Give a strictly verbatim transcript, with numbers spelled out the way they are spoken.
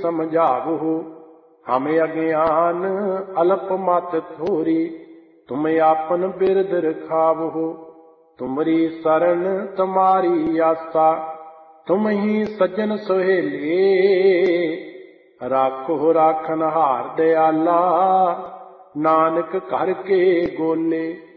समझावो। हम अज्ञान अल्प मत थोरी, तुम आपन बिरद रखावो। तुमरी शरण तुम्हारी आसा, तुम ही सज्जन सोहेले। राखो राखन हार दयाला, नानक घर के गोले।